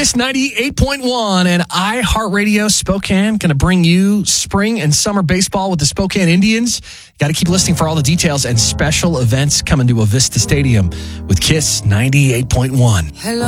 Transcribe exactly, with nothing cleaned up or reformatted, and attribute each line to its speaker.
Speaker 1: Kiss ninety-eight point one and iHeartRadio Spokane going to bring you spring and summer baseball with the Spokane Indians. Got to keep listening for all the details and special events coming to Avista Stadium with Kiss ninety-eight point one. Hello.